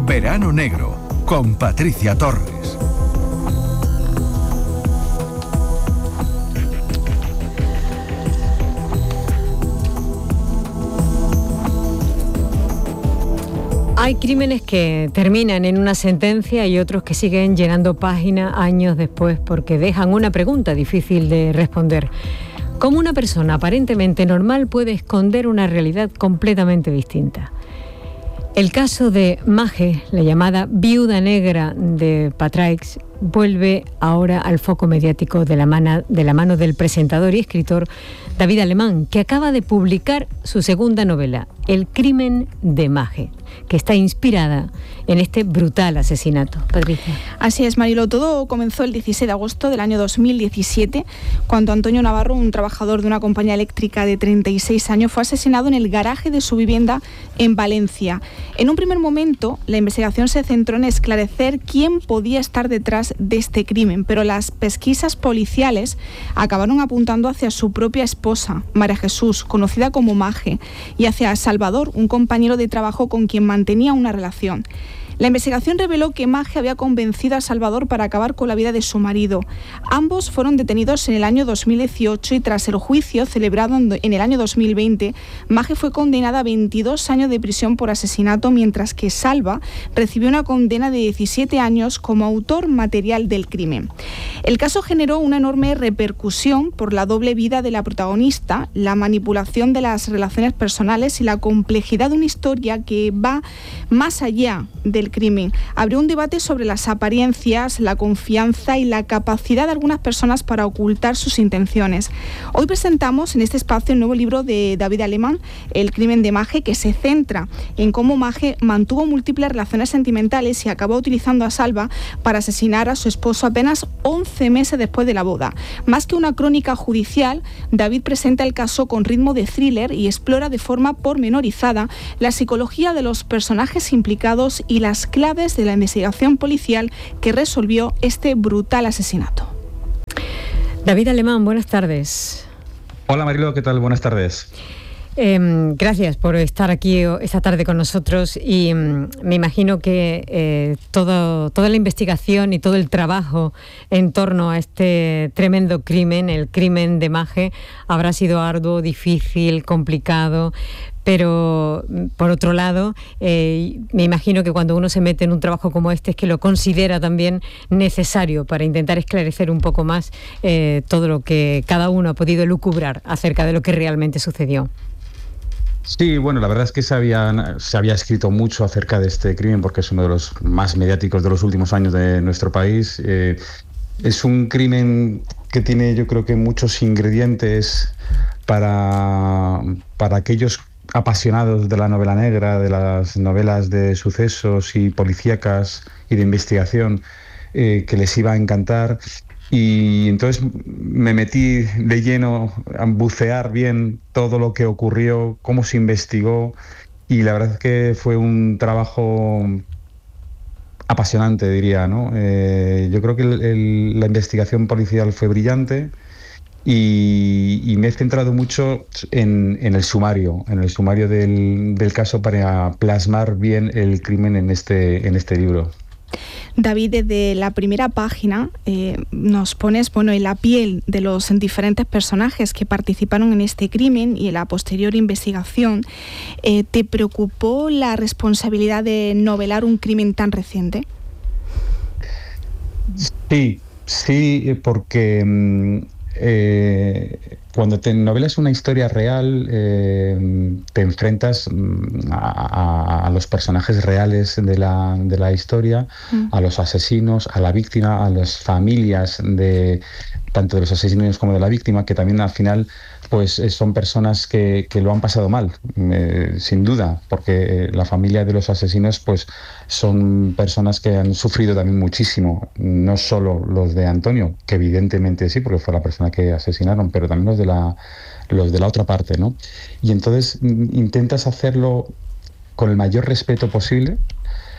Verano Negro, con Patricia Torres. Hay crímenes que terminan en una sentencia y otros que siguen llenando páginas años después porque dejan una pregunta difícil de responder. ¿Cómo una persona aparentemente normal puede esconder una realidad completamente distinta? El caso de Mage, la llamada viuda negra de Patraix, vuelve ahora al foco mediático de la mano del presentador y escritor David Alemán, que acaba de publicar su segunda novela, El crimen de Mage, que está inspirada en este brutal asesinato. Patricia. Así es, Marilo. Todo comenzó el 16 de agosto del año 2017, cuando Antonio Navarro, un trabajador de una compañía eléctrica de 36 años, fue asesinado en el garaje de su vivienda en Valencia. En un primer momento, la investigación se centró en esclarecer quién podía estar detrás de este crimen, pero las pesquisas policiales acabaron apuntando hacia su propia esposa, María Jesús, conocida como Mage, y hacia Salvador, un compañero de trabajo con quien mantenía una relación. La investigación reveló que Mage había convencido a Salvador para acabar con la vida de su marido. Ambos fueron detenidos en el año 2018 y tras el juicio celebrado en el año 2020, Mage fue condenada a 22 años de prisión por asesinato, mientras que Salva recibió una condena de 17 años como autor material del crimen. El caso generó una enorme repercusión por la doble vida de la protagonista, la manipulación de las relaciones personales y la complejidad de una historia que va más allá del crimen. Abrió un debate sobre las apariencias, la confianza y la capacidad de algunas personas para ocultar sus intenciones. Hoy presentamos en este espacio el nuevo libro de David Alemán, El crimen de Mage, que se centra en cómo Mage mantuvo múltiples relaciones sentimentales y acabó utilizando a Salva para asesinar a su esposo apenas 11 meses después de la boda. Más que una crónica judicial, David presenta el caso con ritmo de thriller y explora de forma pormenorizada la psicología de los personajes implicados y las claves de la investigación policial que resolvió este brutal asesinato. David Alemán, buenas tardes. Hola Marilo, ¿qué tal? Buenas tardes. Gracias por estar aquí esta tarde con nosotros y me imagino que toda la investigación y todo el trabajo en torno a este tremendo crimen, el crimen de Mage, habrá sido arduo, difícil, complicado. Pero, por otro lado, me imagino que cuando uno se mete en un trabajo como este es que lo considera también necesario para intentar esclarecer un poco más todo lo que cada uno ha podido elucubrar acerca de lo que realmente sucedió. Sí, bueno, la verdad es que se había escrito mucho acerca de este crimen porque es uno de los más mediáticos de los últimos años de nuestro país. Es un crimen que tiene, yo creo que, muchos ingredientes para aquellos apasionados de la novela negra, de las novelas de sucesos y policíacas y de investigación, que les iba a encantar. Y entonces me metí de lleno a bucear bien todo lo que ocurrió, cómo se investigó, y la verdad es que fue un trabajo apasionante, diría, ¿no? Yo creo que la investigación policial fue brillante. Y me he centrado mucho en el sumario del caso para plasmar bien el crimen en este libro. David, desde la primera página nos pones en la piel de los diferentes personajes que participaron en este crimen y en la posterior investigación. ¿Te preocupó la responsabilidad de novelar un crimen tan reciente? Sí, porque cuando te novelas una historia real, te enfrentas a los personajes reales de la historia, a los asesinos, a la víctima, a las familias tanto de los asesinos como de la víctima, que también al final pues son personas que lo han pasado mal, sin duda, porque la familia de los asesinos pues son personas que han sufrido también muchísimo, no solo los de Antonio, que evidentemente sí, porque fue la persona que asesinaron, pero también los de la otra parte, ¿no? Y entonces intentas hacerlo con el mayor respeto posible,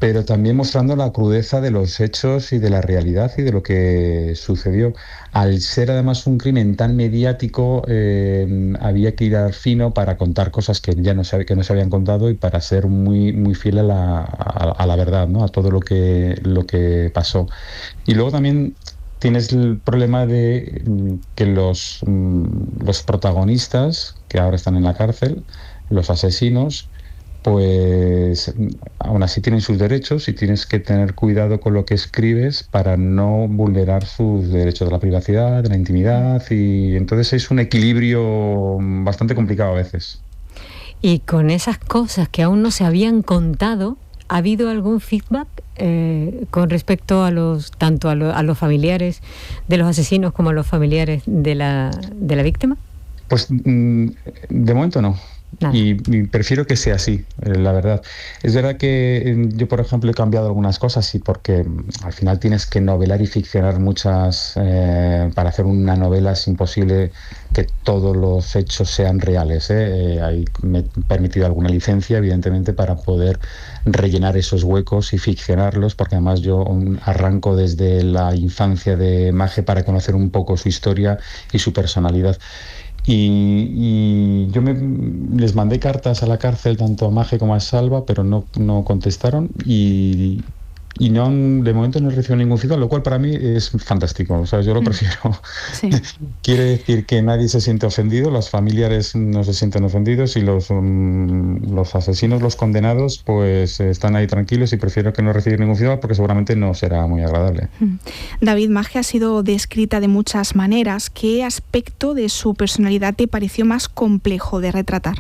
pero también mostrando la crudeza de los hechos y de la realidad y de lo que sucedió. Al ser además un crimen tan mediático, había que ir al fino para contar cosas que ya no se habían contado y para ser muy, muy fiel a la verdad, ¿no? A todo lo que pasó. Y luego también tienes el problema de que los protagonistas, que ahora están en la cárcel, los asesinos, pues aún así tienen sus derechos y tienes que tener cuidado con lo que escribes para no vulnerar sus derechos de la privacidad, de la intimidad, y entonces es un equilibrio bastante complicado a veces. Y con esas cosas que aún no se habían contado, ¿ha habido algún feedback con respecto a tanto a los familiares de los asesinos como a los familiares de la víctima? Pues de momento no. Y prefiero que sea así, la verdad. Es verdad que yo, por ejemplo, he cambiado algunas cosas, y porque al final tienes que novelar y ficcionar muchas. Para hacer una novela es imposible que todos los hechos sean reales. Me he permitido alguna licencia, evidentemente, para poder rellenar esos huecos y ficcionarlos, porque además yo arranco desde la infancia de Maje para conocer un poco su historia y su personalidad. Y yo les mandé cartas a la cárcel, tanto a Maje como a Salva, pero no contestaron, y no, de momento no he recibido ningún feedback, lo cual para mí es fantástico. O sea, yo lo prefiero. Sí. Quiere decir que nadie se siente ofendido, los familiares no se sienten ofendidos, y los asesinos, los condenados, pues están ahí tranquilos, y prefiero que no recibir ningún feedback porque seguramente no será muy agradable. David, Maje ha sido descrita de muchas maneras. ¿Qué aspecto de su personalidad te pareció más complejo de retratar?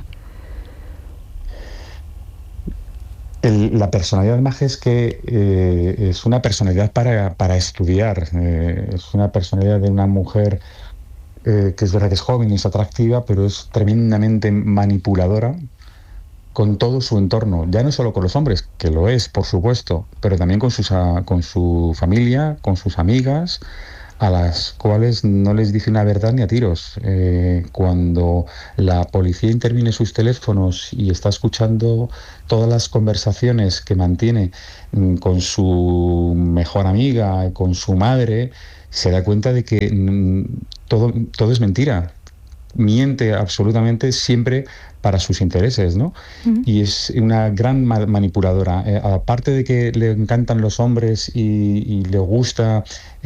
La personalidad de Maje es que es una personalidad para estudiar. Es una personalidad de una mujer que es verdad que es joven y es atractiva, pero es tremendamente manipuladora con todo su entorno. Ya no solo con los hombres, que lo es, por supuesto, pero también con su familia, con sus amigas, a las cuales no les dice una verdad ni a tiros. Cuando la policía interviene sus teléfonos y está escuchando todas las conversaciones que mantiene con su mejor amiga, con su madre, se da cuenta de que todo es mentira. Miente absolutamente siempre para sus intereses, ¿no? Y es una gran manipuladora. Aparte de que le encantan los hombres y le gusta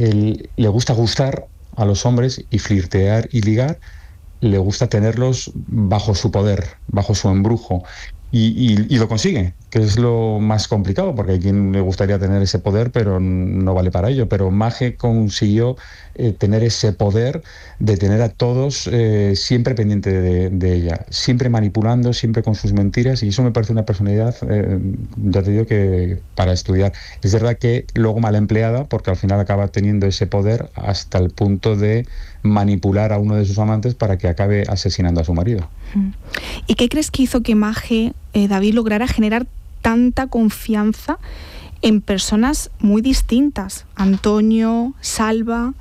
gustar a los hombres y flirtear y ligar, le gusta tenerlos bajo su poder, bajo su embrujo. Y lo consigue, que es lo más complicado, porque hay quien le gustaría tener ese poder, pero no vale para ello. Pero Maje consiguió tener ese poder de tener a todos siempre pendiente de ella, siempre manipulando, siempre con sus mentiras, y eso me parece una personalidad, ya te digo, que para estudiar. Es verdad que luego mal empleada, porque al final acaba teniendo ese poder hasta el punto de manipular a uno de sus amantes para que acabe asesinando a su marido. ¿Y qué crees que hizo que Maje, David, lograra generar tanta confianza en personas muy distintas? Antonio, Salva.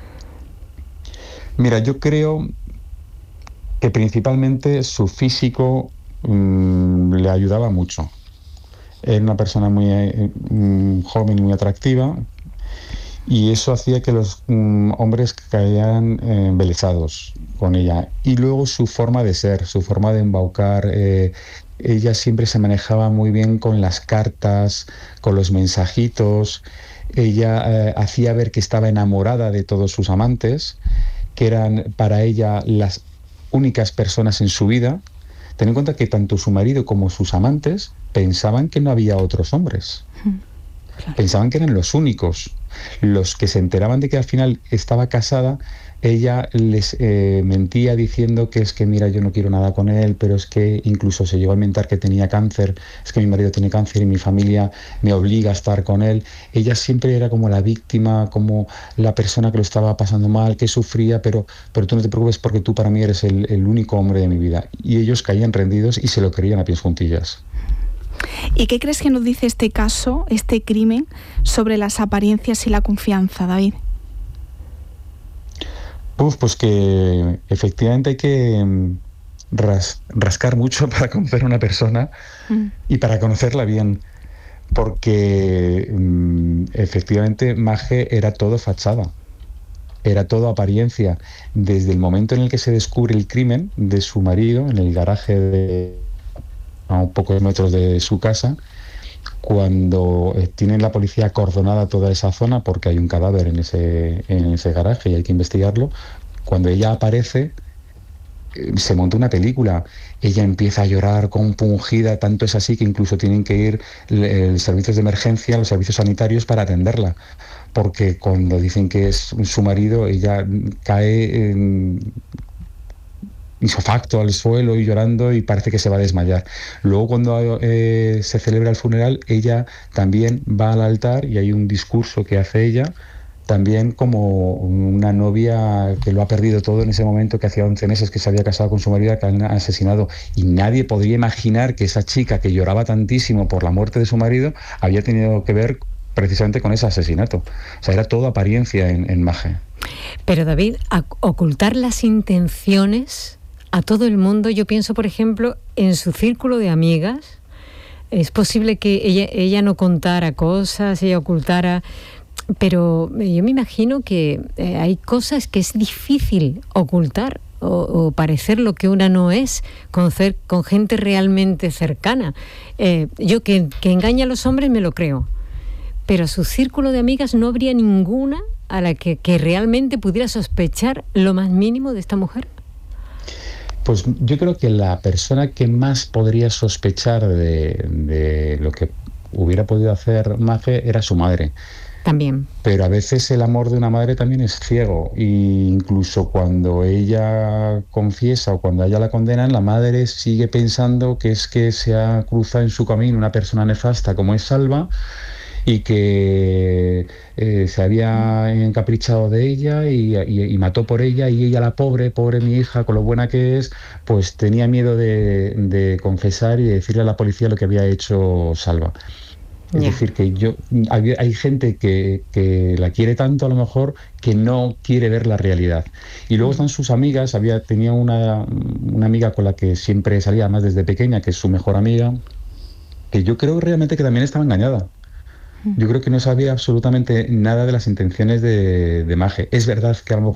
Mira, yo creo que principalmente su físico le ayudaba mucho. Era una persona muy joven y muy atractiva, y eso hacía que los hombres caían embelesados con ella. Y luego su forma de ser, su forma de embaucar. Ella siempre se manejaba muy bien con las cartas, con los mensajitos. Ella hacía ver que estaba enamorada de todos sus amantes, que eran para ella las únicas personas en su vida. Ten en cuenta que tanto su marido como sus amantes pensaban que no había otros hombres. Claro. Pensaban que eran los únicos. Los que se enteraban de que al final estaba casada, ella les mentía diciendo que es que mira, yo no quiero nada con él, pero es que incluso se llegó a inventar que tenía cáncer, es que mi marido tiene cáncer y mi familia me obliga a estar con él. Ella siempre era como la víctima, como la persona que lo estaba pasando mal, que sufría, pero tú no te preocupes porque tú para mí eres el único hombre de mi vida. Y ellos caían rendidos y se lo creían a pies juntillas. ¿Y qué crees que nos dice este caso, este crimen, sobre las apariencias y la confianza, David? Pues que efectivamente hay que rascar mucho para conocer a una persona y para conocerla bien. porque efectivamente Maje era todo fachada, era todo apariencia. Desde el momento en el que se descubre el crimen de su marido, en el garaje a un pocos metros de su casa, cuando tienen la policía acordonada toda esa zona porque hay un cadáver en ese garaje y hay que investigarlo, cuando ella aparece, se monta una película. Ella empieza a llorar compungida, tanto es así que incluso tienen que ir los servicios de emergencia, los servicios sanitarios para atenderla, porque cuando dicen que es su marido, ella cae isofacto al suelo y llorando y parece que se va a desmayar. Luego cuando se celebra el funeral, ella también va al altar y hay un discurso que hace ella, también como una novia que lo ha perdido todo en ese momento, que hacía 11 meses que se había casado con su marido, que han asesinado. Y nadie podría imaginar que esa chica que lloraba tantísimo por la muerte de su marido había tenido que ver precisamente con ese asesinato. O sea, era todo apariencia en Maje. Pero David, ocultar las intenciones a todo el mundo, yo pienso, por ejemplo, en su círculo de amigas, es posible que ella no contara cosas, ella ocultara, pero yo me imagino que hay cosas que es difícil ocultar o parecer lo que una no es con gente realmente cercana. Yo que engaña a los hombres me lo creo, pero a su círculo de amigas no habría ninguna a la que realmente pudiera sospechar lo más mínimo de esta mujer. Pues yo creo que la persona que más podría sospechar de lo que hubiera podido hacer Maje era su madre. También. Pero a veces el amor de una madre también es ciego, e incluso cuando ella confiesa o cuando a ella la condenan, la madre sigue pensando que es que se ha cruzado en su camino una persona nefasta como es Salva y que se había encaprichado de ella y mató por ella, y ella, la pobre mi hija, con lo buena que es, pues tenía miedo de confesar y de decirle a la policía lo que había hecho Salva. Es decir, que hay gente que la quiere tanto, a lo mejor, que no quiere ver la realidad. Y luego están sus amigas. Tenía una amiga con la que siempre salía, además desde pequeña, que es su mejor amiga, que yo creo realmente que también estaba engañada. Yo creo que no sabía absolutamente nada de las intenciones de Maje. Es verdad que a lo mejor